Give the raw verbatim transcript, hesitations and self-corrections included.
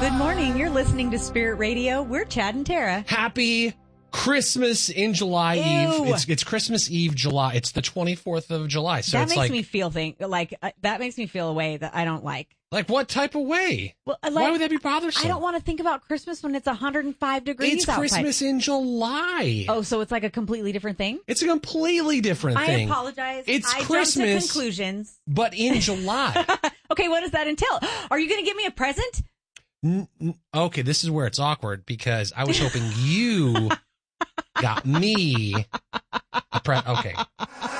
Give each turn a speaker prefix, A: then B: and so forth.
A: Good morning. You're listening to Spirit Radio. We're Chad and Tara.
B: Happy Christmas in July
A: Ew.
B: Eve. It's it's Christmas Eve, July. It's the twenty-fourth of July. So
A: that
B: it's
A: makes
B: like,
A: me feel think like uh, that makes me feel a way that I don't like.
B: like what type of way?
A: Well, like,
B: why would that be bothersome?
A: I don't want to think about Christmas when it's one hundred five degrees
B: It's
A: outside.
B: Christmas in July.
A: Oh, so it's like a completely different thing?
B: It's a completely different
A: I
B: thing.
A: apologize.
B: It's
A: I
B: Christmas,
A: jumped to conclusions.
B: but in July.
A: Okay, what does that entail? Are you going to give me a present?
B: N- n- okay, this is where it's awkward because I was hoping you got me a pre- okay.